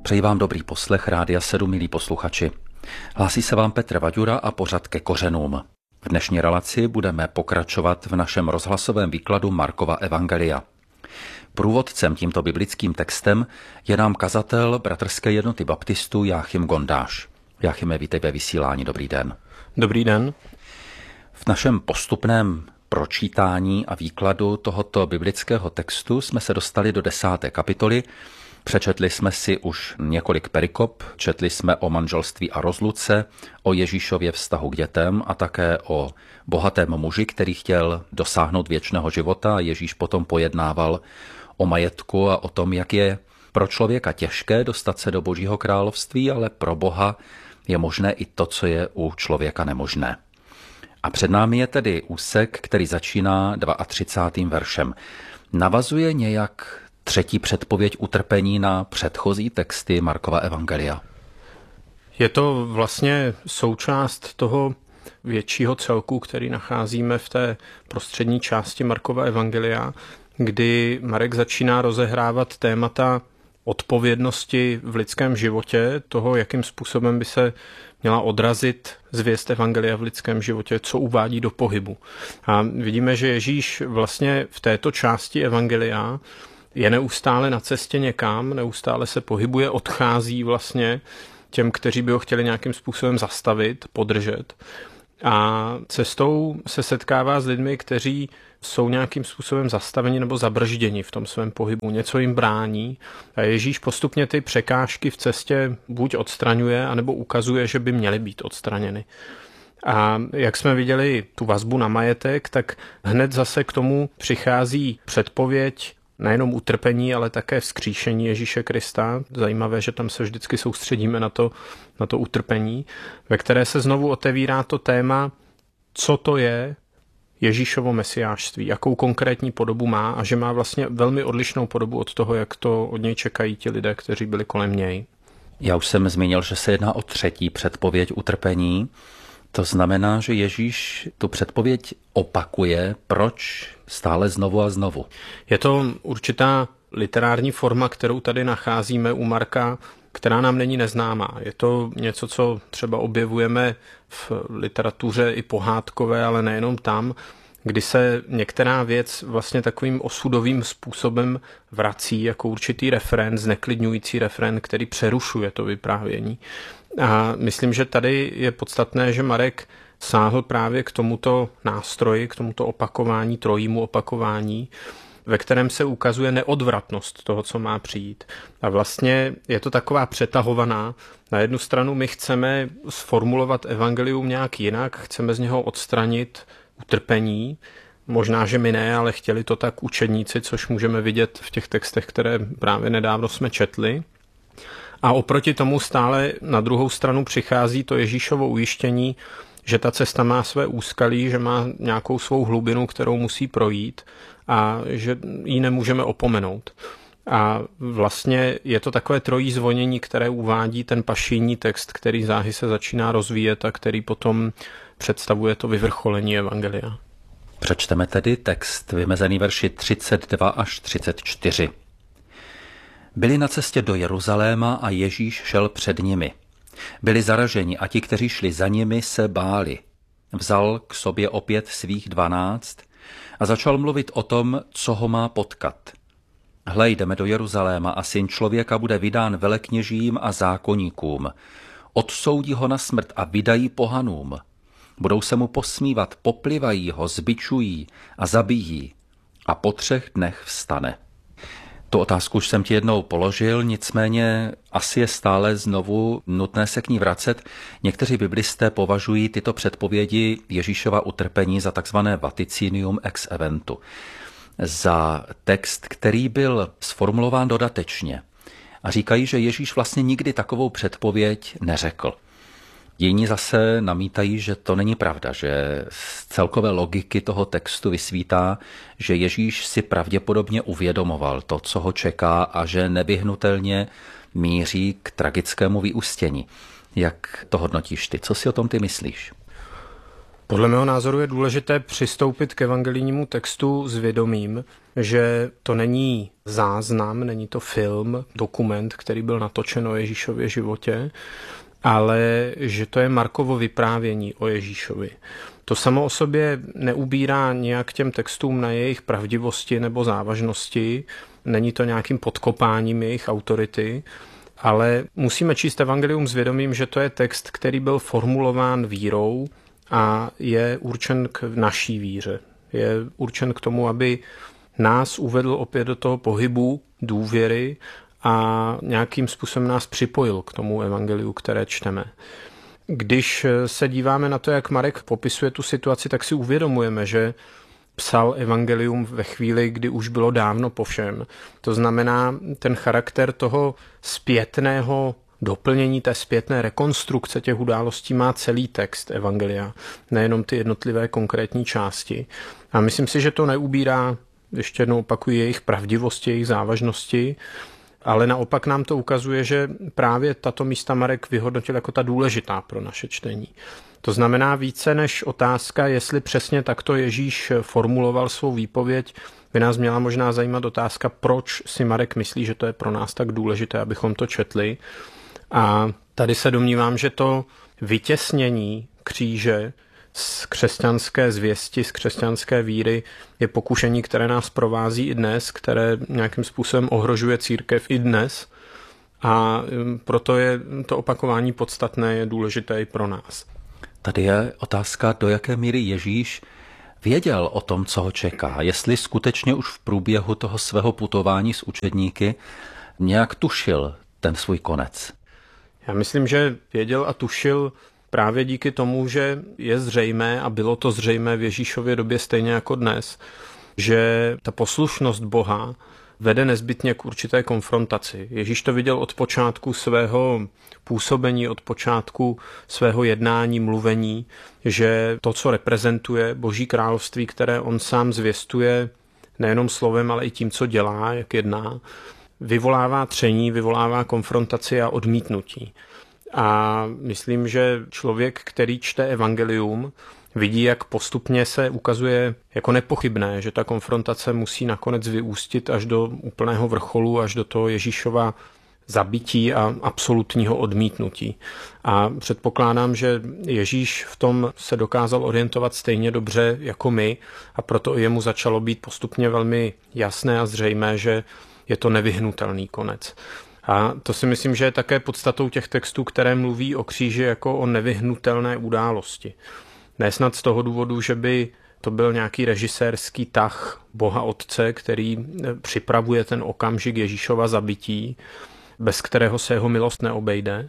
Přeji vám dobrý poslech Rádia 7, milí posluchači. Hlásí se vám Petr Vaďura a pořad Ke kořenům. V dnešní relaci budeme pokračovat v našem rozhlasovém výkladu Markova evangelia. Průvodcem tímto biblickým textem je nám kazatel Bratrské jednoty baptistů Jáchym Gondáš. Jáchyme, vítej ve vysílání, dobrý den. Dobrý den. V našem postupném pročítání a výkladu tohoto biblického textu jsme se dostali do 10. kapitoly. Přečetli jsme si už několik perikop, četli jsme o manželství a rozluce, o Ježíšově vztahu k dětem a také o bohatém muži, který chtěl dosáhnout věčného života. Ježíš potom pojednával o majetku a o tom, jak je pro člověka těžké dostat se do Božího království, ale pro Boha je možné i to, co je u člověka nemožné. A před námi je tedy úsek, který začíná 32. veršem. Navazuje nějak třetí předpověď utrpení na předchozí texty Markova evangelia? Je to vlastně součást toho většího celku, který nacházíme v té prostřední části Markova evangelia, kdy Marek začíná rozehrávat témata odpovědnosti v lidském životě, toho, jakým způsobem by se měla odrazit zvěst evangelia v lidském životě, co uvádí do pohybu. A vidíme, že Ježíš vlastně v této části evangelia je neustále na cestě někam, neustále se pohybuje, odchází vlastně těm, kteří by ho chtěli nějakým způsobem zastavit, podržet. A cestou se setkává s lidmi, kteří jsou nějakým způsobem zastaveni nebo zabržděni v tom svém pohybu, něco jim brání. A Ježíš postupně ty překážky v cestě buď odstraňuje, anebo ukazuje, že by měly být odstraněny. A jak jsme viděli tu vazbu na majetek, tak hned zase k tomu přichází předpověď nejenom utrpení, ale také vzkříšení Ježíše Krista. Zajímavé, že tam se vždycky soustředíme na to utrpení, ve které se znovu otevírá to téma, co to je Ježíšovo mesiášství, jakou konkrétní podobu má a že má vlastně velmi odlišnou podobu od toho, jak to od něj čekají ti lidé, kteří byli kolem něj. Já už jsem zmínil, že se jedná o třetí předpověď utrpení. To znamená, že Ježíš tu předpověď opakuje. Proč stále znovu a znovu? Je to určitá literární forma, kterou tady nacházíme u Marka, která nám není neznámá. Je to něco, co třeba objevujeme v literatuře i pohádkové, ale nejenom tam, kdy se některá věc vlastně takovým osudovým způsobem vrací jako určitý refrén, zneklidňující refrén, který přerušuje to vyprávění. A myslím, že tady je podstatné, že Marek sáhl právě k tomuto nástroji, k tomuto opakování, trojímu opakování, ve kterém se ukazuje neodvratnost toho, co má přijít. A vlastně je to taková přetahovaná. Na jednu stranu my chceme sformulovat evangelium nějak jinak, chceme z něho odstranit utrpení. Možná, že my ne, ale chtěli to tak učedníci, což můžeme vidět v těch textech, které právě nedávno jsme četli. A oproti tomu stále na druhou stranu přichází to Ježíšovo ujištění, že ta cesta má své úskalí, že má nějakou svou hlubinu, kterou musí projít a že ji nemůžeme opomenout. A vlastně je to takové trojí zvonění, které uvádí ten pašijní text, který záhy se začíná rozvíjet a který potom představuje to vyvrcholení evangelia. Přečteme tedy text vymezený verši 32 až 34. Byli na cestě do Jeruzaléma a Ježíš šel před nimi. Byli zaraženi a ti, kteří šli za nimi, se báli. Vzal k sobě opět svých 12 a začal mluvit o tom, co ho má potkat. Hle, jdeme do Jeruzaléma a Syn člověka bude vydán velekněžím a zákoníkům. Odsoudí ho na smrt a vydají pohanům. Budou se mu posmívat, poplivají ho, zbičují a zabijí. A po 3 dnech vstane. Tu otázku už jsem ti jednou položil, nicméně asi je stále znovu nutné se k ní vracet. Někteří biblisté považují tyto předpovědi Ježíšova utrpení za takzvané vaticinium ex eventu. Za text, který byl sformulován dodatečně. A říkají, že Ježíš vlastně nikdy takovou předpověď neřekl. Jiní zase namítají, že to není pravda, že z celkové logiky toho textu vysvítá, že Ježíš si pravděpodobně uvědomoval to, co ho čeká a že nevyhnutelně míří k tragickému vyústění. Jak to hodnotíš ty? Co si o tom ty myslíš? Podle mého názoru je důležité přistoupit k evangelijnímu textu s vědomím, že to není záznam, není to film, dokument, který byl natočen o Ježíšově životě, ale že to je Markovo vyprávění o Ježíšovi. To samo o sobě neubírá nějak těm textům na jejich pravdivosti nebo závažnosti, není to nějakým podkopáním jejich autority, ale musíme číst evangelium s vědomím, že to je text, který byl formulován vírou a je určen k naší víře. Je určen k tomu, aby nás uvedl opět do toho pohybu důvěry a nějakým způsobem nás připojil k tomu evangeliu, které čteme. Když se díváme na to, jak Marek popisuje tu situaci, tak si uvědomujeme, že psal evangelium ve chvíli, kdy už bylo dávno po všem. To znamená, ten charakter toho zpětného doplnění, té zpětné rekonstrukce těch událostí má celý text evangelia, nejenom ty jednotlivé konkrétní části. A myslím si, že to neubírá, ještě jednou opakuji, jejich pravdivosti, jejich závažnosti, ale naopak nám to ukazuje, že právě tato místa Marek vyhodnotil jako ta důležitá pro naše čtení. To znamená více než otázka, jestli přesně takto Ježíš formuloval svou výpověď, by nás měla možná zajímat otázka, proč si Marek myslí, že to je pro nás tak důležité, abychom to četli. A tady se domnívám, že to vytěsnění kříže z křesťanské zvěsti, z křesťanské víry je pokušení, které nás provází i dnes, které nějakým způsobem ohrožuje církev i dnes. A proto je to opakování podstatné, je důležité i pro nás. Tady je otázka, do jaké míry Ježíš věděl o tom, co ho čeká. Jestli skutečně už v průběhu toho svého putování s učedníky nějak tušil ten svůj konec. Já myslím, že věděl a tušil právě díky tomu, že je zřejmé, a bylo to zřejmé v Ježíšově době stejně jako dnes, že ta poslušnost Boha vede nezbytně k určité konfrontaci. Ježíš to viděl od počátku svého působení, od počátku svého jednání, mluvení, že to, co reprezentuje Boží království, které on sám zvěstuje nejenom slovem, ale i tím, co dělá, jak jedná, vyvolává tření, vyvolává konfrontaci a odmítnutí. A myslím, že člověk, který čte evangelium, vidí, jak postupně se ukazuje jako nepochybné, že ta konfrontace musí nakonec vyústit až do úplného vrcholu, až do toho Ježíšova zabití a absolutního odmítnutí. A předpokládám, že Ježíš v tom se dokázal orientovat stejně dobře jako my a proto jemu začalo být postupně velmi jasné a zřejmé, že je to nevyhnutelný konec. A to si myslím, že je také podstatou těch textů, které mluví o kříži jako o nevyhnutelné události. Ne snad z toho důvodu, že by to byl nějaký režisérský tah Boha Otce, který připravuje ten okamžik Ježíšova zabití, bez kterého se jeho milost neobejde,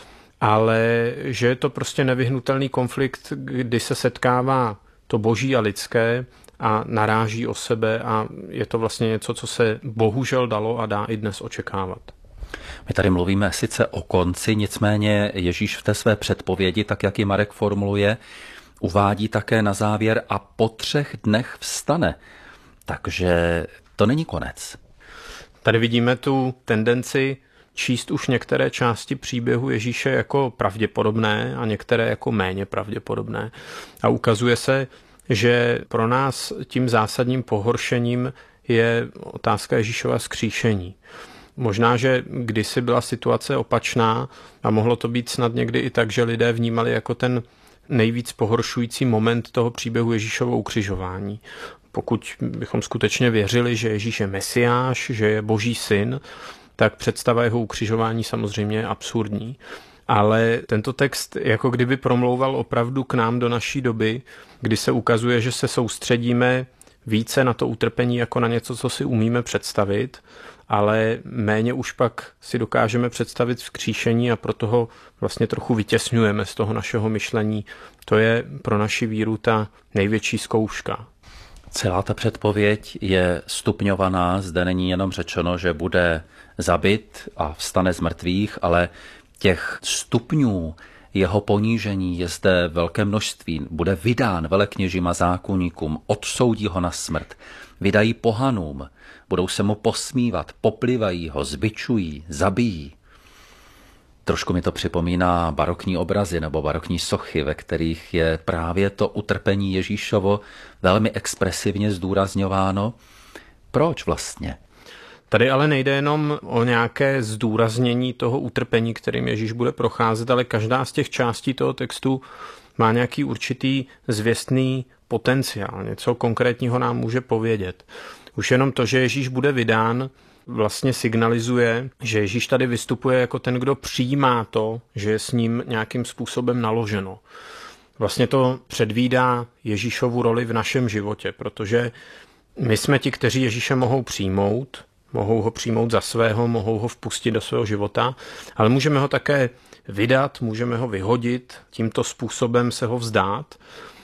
ale že je to prostě nevyhnutelný konflikt, kdy se setkává to boží a lidské a naráží o sebe a je to vlastně něco, co se bohužel dalo a dá i dnes očekávat. My tady mluvíme sice o konci, nicméně Ježíš v té své předpovědi, tak jak ji Marek formuluje, uvádí také na závěr a po 3 dnech vstane. Takže to není konec. Tady vidíme tu tendenci číst už některé části příběhu Ježíše jako pravděpodobné a některé jako méně pravděpodobné. A ukazuje se, že pro nás tím zásadním pohoršením je otázka Ježíšova vzkříšení. Možná, že kdysi byla situace opačná a mohlo to být snad někdy i tak, že lidé vnímali jako ten nejvíc pohoršující moment toho příběhu Ježíšovo ukřižování. Pokud bychom skutečně věřili, že Ježíš je Mesiáš, že je Boží syn, tak představa jeho ukřižování samozřejmě je absurdní. Ale tento text jako kdyby promlouval opravdu k nám do naší doby, kdy se ukazuje, že se soustředíme více na to utrpení jako na něco, co si umíme představit, ale méně už pak si dokážeme představit vzkříšení a proto ho vlastně trochu vytěsňujeme z toho našeho myšlení. To je pro naši víru ta největší zkouška. Celá ta předpověď je stupňovaná, zde není jenom řečeno, že bude zabit a vstane z mrtvých, ale těch stupňů jeho ponížení je zde velké množství. Bude vydán velekněžím a zákonníkům, odsoudí ho na smrt, vydají pohanům, budou se mu posmívat, poplivají ho, zbičují, zabijí. Trošku mi to připomíná barokní obrazy nebo barokní sochy, ve kterých je právě to utrpení Ježíšovo velmi expresivně zdůrazňováno. Proč vlastně? Tady ale nejde jenom o nějaké zdůraznění toho utrpení, kterým Ježíš bude procházet, ale každá z těch částí toho textu má nějaký určitý zvěstný potenciál, něco konkrétního nám může povědět. Už jenom to, že Ježíš bude vydán, vlastně signalizuje, že Ježíš tady vystupuje jako ten, kdo přijímá to, že je s ním nějakým způsobem naloženo. Vlastně to předvídá Ježíšovu roli v našem životě, protože my jsme ti, kteří Ježíše mohou ho přijmout za svého, mohou ho vpustit do svého života, ale můžeme ho také vydat, můžeme ho vyhodit, tímto způsobem se ho vzdát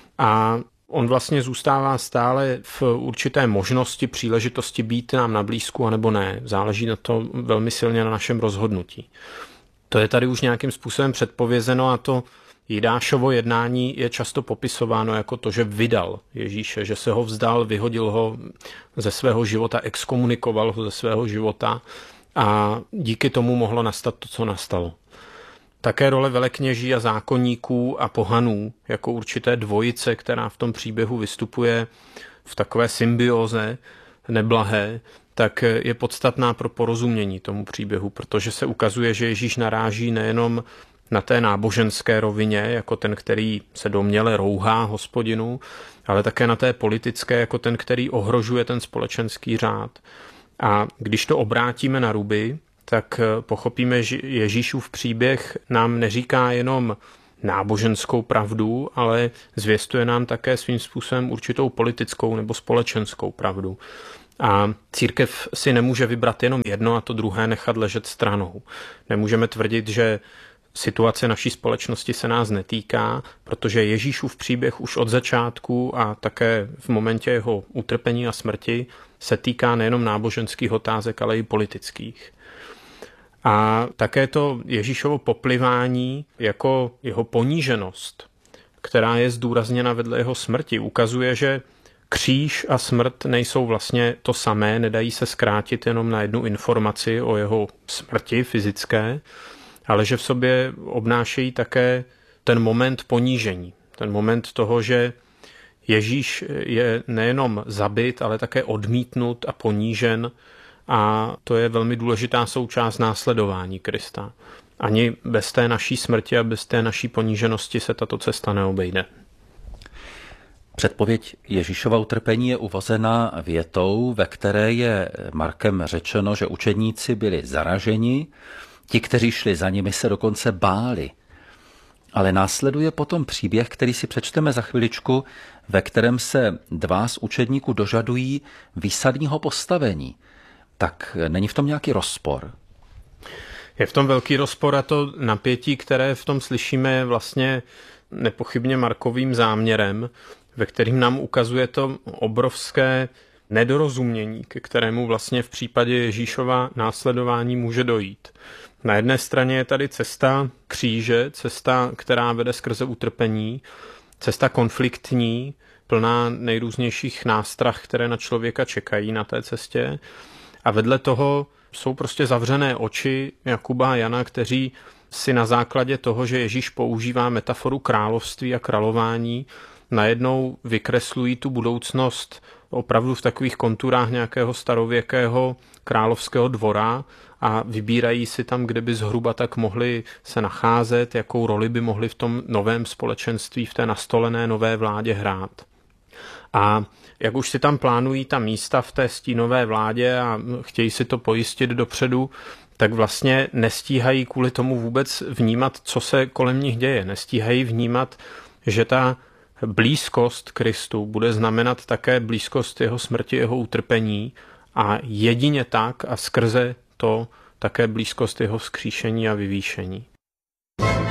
a on vlastně zůstává stále v určité možnosti, příležitosti být nám na blízku, anebo ne. Záleží na to velmi silně na našem rozhodnutí. To je tady už nějakým způsobem předpovězeno a to Jidášovo jednání je často popisováno jako to, že vydal Ježíše, že se ho vzdal, vyhodil ho ze svého života, exkomunikoval ho ze svého života a díky tomu mohlo nastat to, co nastalo. Také role velekněží a zákonníků a pohanů jako určité dvojice, která v tom příběhu vystupuje v takové symbioze neblahé, tak je podstatná pro porozumění tomu příběhu, protože se ukazuje, že Ježíš naráží nejenom na té náboženské rovině, jako ten, který se domněle rouhá Hospodinu, ale také na té politické, jako ten, který ohrožuje ten společenský řád. A když to obrátíme na ruby, tak pochopíme, že Ježíšův příběh nám neříká jenom náboženskou pravdu, ale zvěstuje nám také svým způsobem určitou politickou nebo společenskou pravdu. A církev si nemůže vybrat jenom jedno a to druhé nechat ležet stranou. Nemůžeme tvrdit, že situace naší společnosti se nás netýká, protože Ježíšův příběh už od začátku a také v momentě jeho utrpení a smrti se týká nejenom náboženských otázek, ale i politických. A také to Ježíšovo poplivání jako jeho poníženost, která je zdůrazněna vedle jeho smrti, ukazuje, že kříž a smrt nejsou vlastně to samé, nedají se zkrátit jenom na jednu informaci o jeho smrti fyzické, ale že v sobě obnášejí také ten moment ponížení, ten moment toho, že Ježíš je nejenom zabit, ale také odmítnut a ponížen a to je velmi důležitá součást následování Krista. Ani bez té naší smrti a bez té naší poníženosti se tato cesta neobejde. Předpověď Ježíšova utrpení je uvozena větou, ve které je Markem řečeno, že učedníci byli zaraženi, ti, kteří šli za nimi, se dokonce báli. Ale následuje potom příběh, který si přečteme za chviličku, ve kterém se dva z učedníků dožadují výsadního postavení. Tak není v tom nějaký rozpor? Je v tom velký rozpor a to napětí, které v tom slyšíme, je vlastně nepochybně Markovým záměrem, ve kterým nám ukazuje to obrovské nedorozumění, ke kterému vlastně v případě Ježíšova následování může dojít. Na jedné straně je tady cesta kříže, cesta, která vede skrze utrpení, cesta konfliktní, plná nejrůznějších nástrah, které na člověka čekají na té cestě. A vedle toho jsou prostě zavřené oči Jakuba a Jana, kteří si na základě toho, že Ježíš používá metaforu království a králování, najednou vykreslují tu budoucnost opravdu v takových konturách nějakého starověkého královského dvora a vybírají si tam, kde by zhruba tak mohli se nacházet, jakou roli by mohli v tom novém společenství, v té nastolené nové vládě hrát. A jak už si tam plánují ta místa v té stínové vládě a chtějí si to pojistit dopředu, tak vlastně nestíhají kvůli tomu vůbec vnímat, co se kolem nich děje. Nestíhají vnímat, že ta blízkost Kristu bude znamenat také blízkost jeho smrti, jeho utrpení a jedině tak a skrze to také blízkost jeho vzkříšení a vyvýšení.